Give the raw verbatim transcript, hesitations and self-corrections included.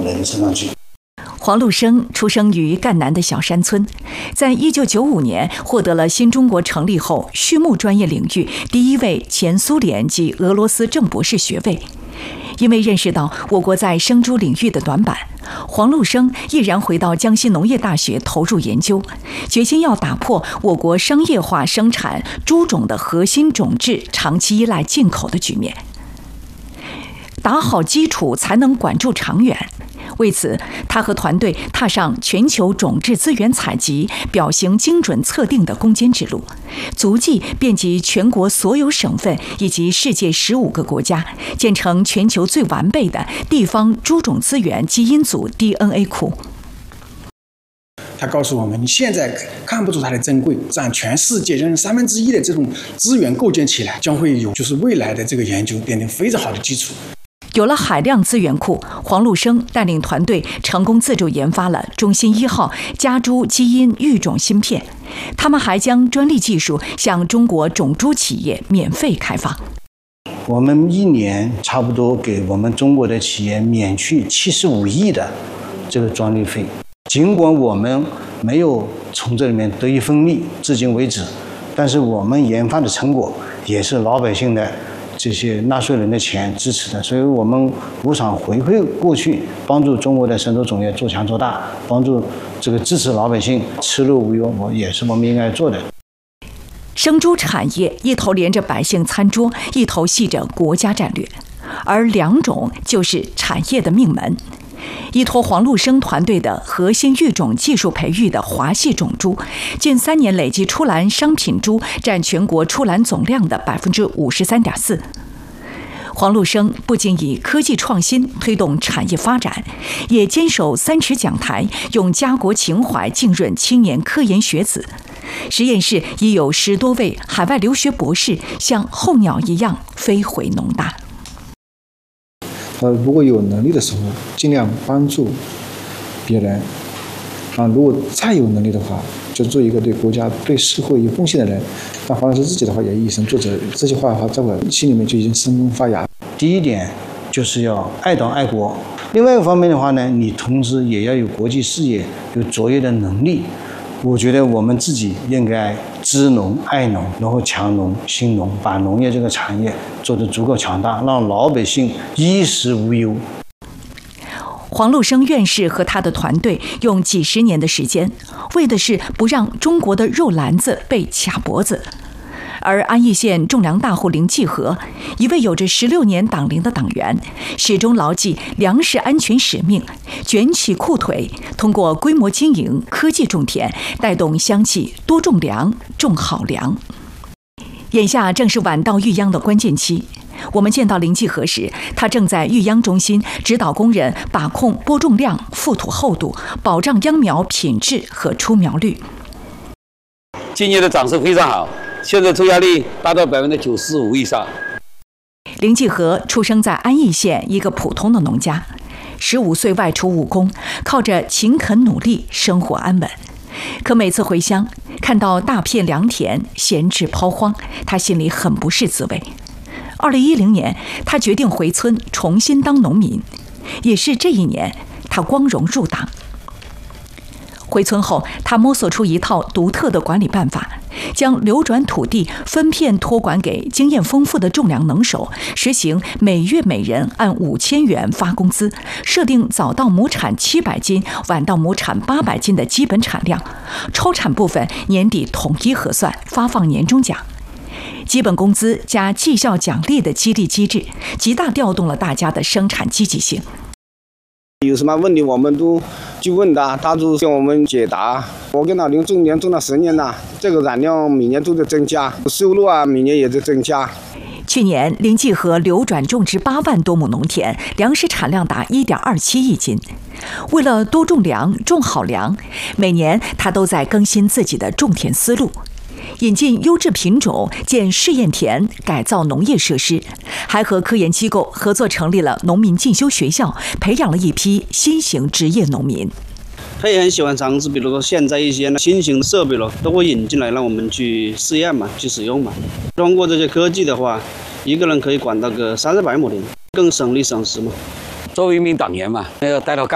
人身上去。 黄禄生出生于赣南的小山村，在一九九五年获得了新中国成立后畜牧专业领域第一位前苏联及俄罗斯正博士学位。因为认识到我国在生猪领域的短板，黄禄生毅然回到江西农业大学投入研究，决心要打破我国商业化生产猪种的核心种质长期依赖进口的局面。打好基础才能管住长远。为此，他和团队踏上全球种质资源采集、表型精准测定的攻坚之路，足迹遍及全国所有省份以及世界十五个国家，建成全球最完备的地方猪种资源基因组 D N A 库。 他告诉我们，你现在看不出它的珍贵，占全世界人三分之一的这种资源构建起来，将会有就是未来的这个研究奠定非常好的基础。 有了海量资源库，黄禄生带领团队成功自主研发了中心一号家猪基因育种芯片。他们还将专利技术向中国种猪企业免费开放。 我们一年差不多给我们中国的企业免去七十五亿的这个专利费。尽管我们没有从这里面得一分利，至今为止，但是我们研发的成果也是老百姓的这些纳税人的钱支持的，所以我们无偿回馈过去，帮助中国的生猪种业做强做大，帮助这个支持老百姓吃肉无忧，我也是我们应该做的。 生猪产业一头连着百姓餐桌，一头系着国家战略，而两种就是产业的命门。依托黄禄生团队的核心育种技术培育的华系种猪，近三年累计出栏商品猪占全国出栏总量的百分之五十三点四。黄禄生不仅以科技创新推动产业发展，也坚守三尺讲台，用家国情怀浸润青年科研学子。实验室已有十多位海外留学博士像候鸟一样飞回农大。 呃，如果有能力的时候，尽量帮助别人啊；如果再有能力的话，就做一个对国家、对社会有贡献的人。那黄老师自己的话，也以身作则，这句话的话，在我心里面就已经生根发芽。 第一点就是要爱党爱国，另外一个方面的话呢，你同时也要有国际视野，有卓越的能力。我觉得我们自己应该知农爱农，然后强农兴农，把农业这个产业做得足够强大，让老百姓衣食无忧。 黄禄生院士和他的团队用几十年的时间，为的是不让中国的肉篮子被卡脖子。而安义县种粮大户林继和，一位有着十六年党龄的党员，始终牢记粮食安全使命，卷起裤腿，通过规模经营、科技种田，带动乡亲多种粮、种好粮。眼下正是晚稻育秧的关键期。我们见到林继和时，他正在育秧中心指导工人把控播种量、覆土厚度，保障秧苗品质和出苗率。 今年的长势非常好，现在出芽率达到百分之九十五以上。 林继和出生在安义县一个普通的农家，十五岁外出务工，靠着勤恳努力生活安稳。可每次回乡，看到大片良田闲置抛荒，他心里很不是滋味。二零一零年，他决定回村重新当农民，也是这一年，他光荣入党。回村后，他摸索出一套独特的管理办法，将流转土地分片托管给经验丰富的种粮能手，实行每月每人按五千元发工资，设定早稻亩产七百斤、晚稻亩产八百斤的基本产量，超产部分年底统一核算，发放年终奖。基本工资加绩效奖励的激励机制，极大调动了大家的生产积极性。 有什么问题我们都去问他，他都向我们解答。我跟老林种田种了十年了，这个产量每年都在增加，收入啊每年也在增加。 去年，林继和流转种植八万多亩农田，粮食产量达一点二七亿斤。为了多种粮、种好粮，每年他都在更新自己的种田思路。引进优质品种，建试验田，改造农业设施，还和科研机构合作成立了农民进修学校，培养了一批新型职业农民。 他也很喜欢尝试，比如说现在一些新型设备了，都会引进来让我们去试验嘛，去使用嘛。通过这些科技的话，一个人可以管到个三四百亩田，更省力省时嘛。 作为一名党员嘛，要带到干